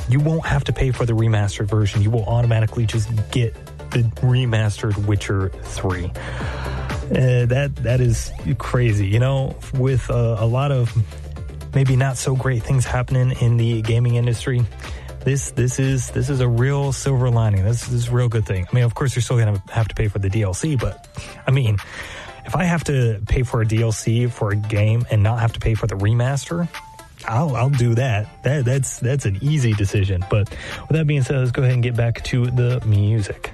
you won't have to pay for the remastered version. You will automatically just get the remastered Witcher 3. That is crazy, you know, with a lot of maybe not so great things happening in the gaming industry. This is a real silver lining. This is a real good thing. I mean, of course, you're still going to have to pay for the DLC, but I mean, if I have to pay for a DLC for a game and not have to pay for the remaster, I'll do that. That's an easy decision. But with that being said, let's go ahead and get back to the music.